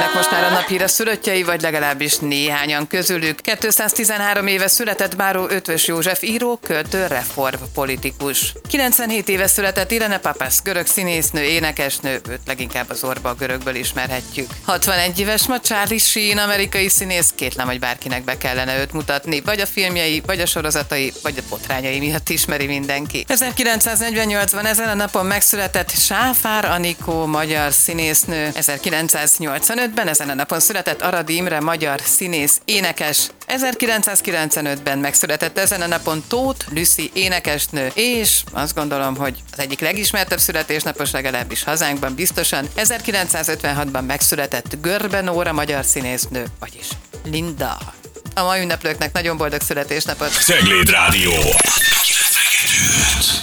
tudják most már a naphír szülöttjei, vagy legalábbis néhányan közülük. 213 éve született Báró Eötvös József író, költő, reformpolitikus. 97 éve született Irene Papas, görög színésznő, énekesnő, őt leginkább az Orba görögből ismerhetjük. 61 éves ma Charlie Sheen, amerikai színész, kétlem, hogy bárkinek be kellene őt mutatni, vagy a filmjei, vagy a sorozatai, vagy a botrányai miatt ismeri mindenki. 1948-ban ezen a napon megszületett Sáfár Anikó, magyar színésznő. 1985-ben ezen a napon született Aradi Imre, magyar színész, énekes. 1995-ben megszületett ezen a napon Tóth Lüszi, énekesnő, és azt gondolom, hogy az egyik legismertebb születésnapos, legalábbis hazánkban biztosan, 1956-ban megszületett Görbe Nóra, magyar színésznő, vagyis Linda. A mai ünneplőknek nagyon boldog születésnapot! Cegléd Rádió!